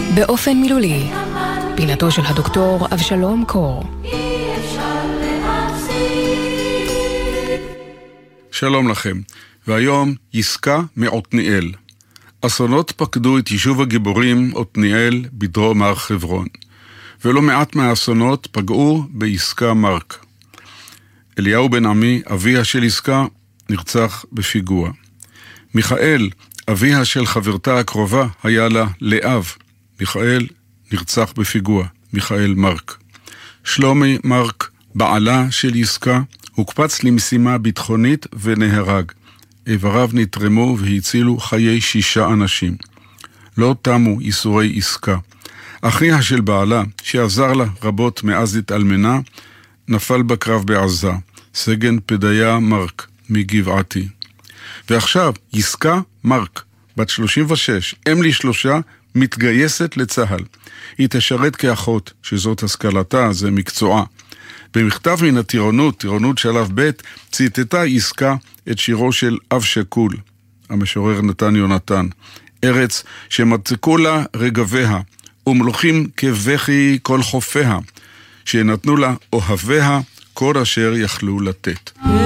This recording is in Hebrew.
באופן מילולי, פינתו של הדוקטור אבשלום קור. שלום לכם, והיום יסקה מעתניאל. אסונות פקדו את יישוב הגיבורים עתניאל בדרום הר חברון, ולא מעט מהאסונות פגעו ביסקה מרק. אליהו בן עמי, אביה של יסקה, נרצח בפיגוע. מיכאל, אביה של חברתה הקרובה, היה לה לאב. מיכאל נרצח בפיגוע, מיכאל מרק. שלומי מרק, בעלה של יסקה, הוקפץ למשימה ביטחונית ונהרג. איבריו נתרמו והצילו חיי 6 אנשים. לא תמו איסורי יסקה. אחיה של בעלה, שעזר לה רבות מאז התאלמנה, נפל בקרב בעזה, סגן פדיה מרק מגבעתי. ועכשיו יסקה מרק, בת 36, אם ל3, מתגייסת לצהל. היא תשרת כאחות, שזאת השכלתה, זה מקצועה. במכתב מן הטירונות, טירונות שלב ב', ציטטה יסקה את שירו של אב שקול, המשורר נתן יונתן. ארץ שמצקו לה רגביה, ומלוכים כבכי כל חופיה, שנתנו לה אוהביה כל אשר יכלו לתת.